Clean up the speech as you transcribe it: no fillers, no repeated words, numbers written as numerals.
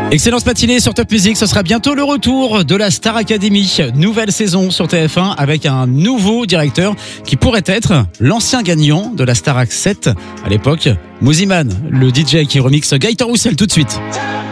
Excellente matinée sur Top Music, ce sera bientôt le retour de la Star Academy. Nouvelle saison sur TF1 avec un nouveau directeur qui pourrait être l'ancien gagnant de la Starac 7 à l'époque, Mosiman, le DJ qui remixe Gaëtan Roussel tout de suite.